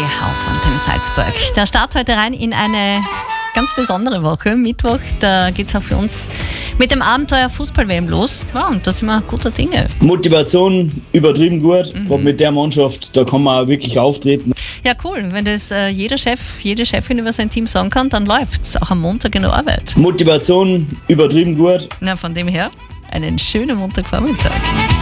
Haufen in Salzburg. Der Start heute rein in eine ganz besondere Woche. Mittwoch, da geht es auch für uns mit dem Abenteuer Fußball-WM los. Ja, und da sind wir guter Dinge. Motivation übertrieben gut. Gerade mit der Mannschaft, da kann man wirklich auftreten. Ja, cool. Wenn das jeder Chef, jede Chefin über sein Team sagen kann, dann läuft's. Auch am Montag in der Arbeit. Motivation übertrieben gut. Na, von dem her, einen schönen Montagvormittag.